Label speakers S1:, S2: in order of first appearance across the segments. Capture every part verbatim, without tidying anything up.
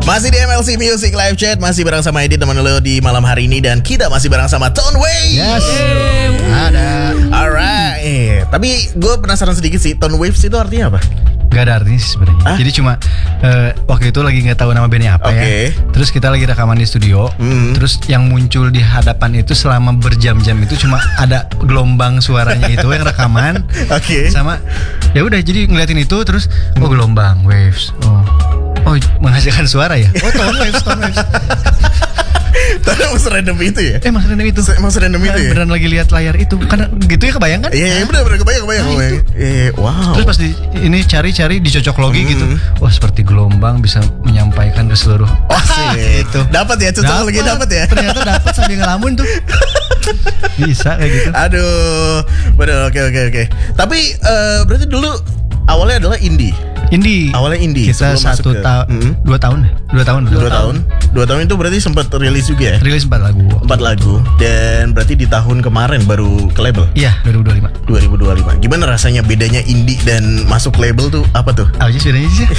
S1: Masih di M L C Music Live Chat, masih bareng sama Edit teman lo di malam hari ini, dan kita masih bareng sama Tone Waves.
S2: Yes. Ada.
S1: Alright. Tapi gue penasaran sedikit sih, Tone Waves itu artinya apa?
S2: Gak ada artinya sebenarnya.
S1: Ah?
S2: Jadi cuma uh, waktu itu lagi nggak tahu nama bandnya apa
S1: okay.
S2: ya. Terus kita lagi rekaman di studio. Mm. Terus yang muncul di hadapan itu selama berjam-jam itu cuma ada gelombang suaranya itu yang rekaman.
S1: Oke. Okay.
S2: Sama ya udah, jadi ngeliatin itu terus oh gelombang waves. Oh. Oh, menghasilkan suara ya? Oh, tone waves, tone waves.
S1: Tapi emang serandom itu ya?
S2: Eh, emang serandom itu.
S1: Emang serandom itu ya?
S2: Beneran lagi lihat layar itu. Karena gitu ya, kebayang kan?
S1: Iya, iya bener bener kebayang kebayang.
S2: Nah,
S1: kebayang. Eh, wow.
S2: Terus pas di, ini cari-cari dicocok logi hmm. gitu. Wah, seperti gelombang bisa menyampaikan ke seluruh.
S1: Oh, sih. Itu. Dapat ya, cocok logi dapat ya?
S2: Ternyata dapat sambil ngelamun tuh. Bisa kayak gitu.
S1: Aduh, bener, oke oke oke. Tapi uh, berarti dulu awalnya adalah indie.
S2: Indie.
S1: Awalnya indie.
S2: Kita satu tahun, mm-hmm. dua tahun, dua tahun,
S1: dua, dua tahun, dua tahun itu berarti sempat rilis juga ya?
S2: Rilis empat lagu.
S1: Empat lagu. Dan berarti di tahun kemarin baru ke label.
S2: Iya, dua ribu dua puluh lima.
S1: dua ribu dua puluh lima. Gimana rasanya bedanya indie dan masuk label tuh apa tuh?
S2: Apa sih bedanya sih?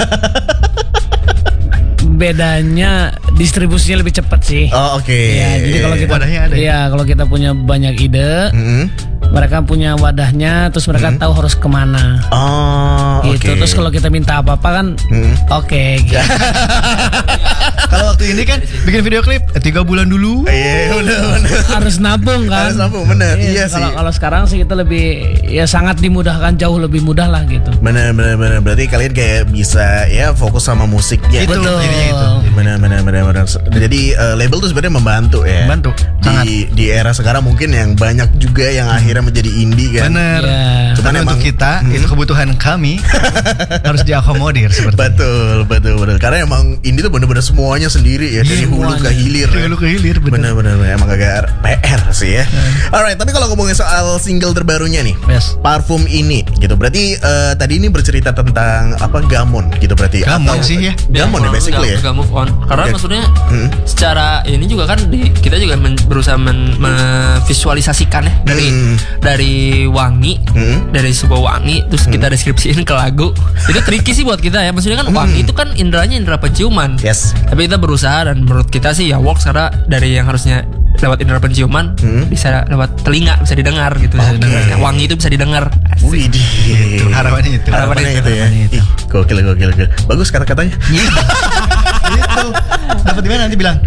S3: Bedanya distribusinya lebih cepat sih.
S1: Oh oke. Okay.
S3: Ya, jadi kalau kita,
S2: wadahnya ada.
S3: Iya, kalau kita punya banyak ide. Mm-hmm. Mereka punya wadahnya, terus mereka hmm. tahu harus kemana.
S1: Oh,
S3: gitu.
S1: Okay.
S3: Terus kalau kita minta apa-apa kan, hmm. oke. Okay, gitu.
S2: Kalau waktu ini kan bikin video klip tiga bulan dulu.
S1: Iya, benar-benar.
S3: Harus nabung kan.
S1: Harus nabung, benar. Iya, iya sih.
S3: Kalau kalau sekarang sih kita lebih, ya sangat dimudahkan, jauh lebih mudah lah gitu.
S1: Benar-benar, benar. Berarti kalian kayak bisa ya fokus sama musiknya.
S3: Betul.
S1: Itu. Benar-benar, benar-benar. Jadi uh, label tuh sebenarnya membantu ya.
S2: Membantu.
S1: Di di era sekarang mungkin yang banyak juga yang akhirnya menjadi indie kan.
S2: Bener.
S3: Yeah.
S2: Cuman emang untuk kita hmm. itu kebutuhan kami harus diakomodir seperti
S1: betul, betul, betul. Karena emang indie tuh bener-bener semuanya sendiri ya, dari hulu ke hilir.
S2: Dari hulu ke hilir, bener.
S1: Bener-bener emang agak P R sih ya. Hmm. Alright, tapi kalau ngomongin soal single terbarunya nih,
S2: yes.
S1: Parfum ini, gitu. Berarti uh, tadi ini bercerita tentang apa gamon, gitu berarti.
S2: Gamon atau, sih ya.
S1: Gamon ya, basically ya.
S4: Gak move on. Karena okay. maksudnya hmm. secara ini juga kan di, kita juga men, berusaha men, memvisualisasikan ya dari hmm. dari wangi, hmm? dari sebuah wangi, terus hmm. kita deskripsiin ke lagu. Itu tricky sih buat kita ya. Maksudnya kan hmm. wangi itu kan indranya indera penciuman.
S1: Yes.
S4: Tapi kita berusaha, dan menurut kita sih ya works, karena dari yang harusnya lewat indera penciuman hmm? bisa lewat telinga, bisa didengar gitu.
S1: Okay.
S4: Bisa wangi itu bisa didengar.
S1: Wih,
S2: gitu. Harapannya itu.
S1: Harapannya itu ya. Ih, gokil, gokil, gokil. Bagus kata-katanya.
S2: Itu. Dapat di mana nanti bilang.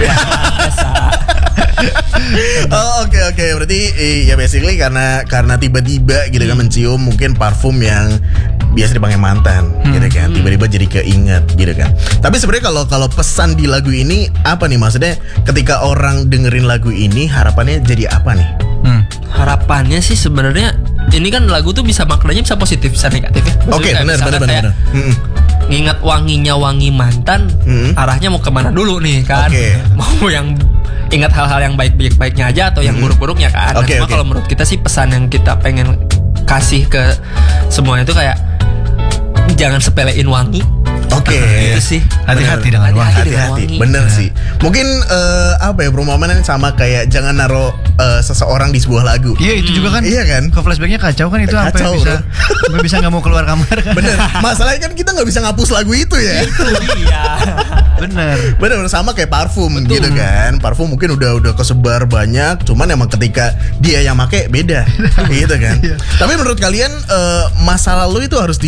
S1: Oh oke okay, oke okay. Berarti ya basically karena karena tiba-tiba gitu kan mencium mungkin parfum yang biasa dipakai mantan, hmm. gitu kan, tiba-tiba jadi keinget gitu kan. Tapi sebenarnya kalau kalau pesan di lagu ini apa nih, maksudnya ketika orang dengerin lagu ini harapannya jadi apa nih?
S4: Hmm. Harapannya sih sebenarnya ini kan lagu tuh bisa maknanya bisa positif bisa negatif ya.
S1: Oke, okay, benar benar benar.
S4: Ngingat wanginya wangi mantan, hmm. arahnya mau kemana dulu nih kan? Okay. Mau yang ingat hal-hal yang baik-baiknya aja atau yang hmm. buruk-buruknya kan?
S1: Okay,
S4: Cuma
S1: okay.
S4: kalau menurut kita sih pesan yang kita pengen kasih ke semuanya itu kayak jangan sepelein wangi.
S1: Oke, okay.
S4: Itu sih.
S2: Hati-hati dengan wangi.
S1: Hati-hati, bener nah. sih. Mungkin uh, apa ya, perumpamaan sama kayak jangan naruh uh, seseorang di sebuah lagu.
S2: Iya, itu juga kan.
S1: Iya kan.
S2: Ke flashbacknya kacau kan itu, sampai bisa sampai bisa nggak mau keluar kamar kan.
S1: Bener. Masalahnya kan kita nggak bisa ngapus lagu itu ya.
S4: Itu iya.
S1: Bener. Bener sama kayak parfum. Betul. Gitu kan. Parfum mungkin udah udah kesebar banyak, cuman emang ketika dia yang make beda. Gitu kan. Tapi menurut kalian uh, masa lalu itu harus di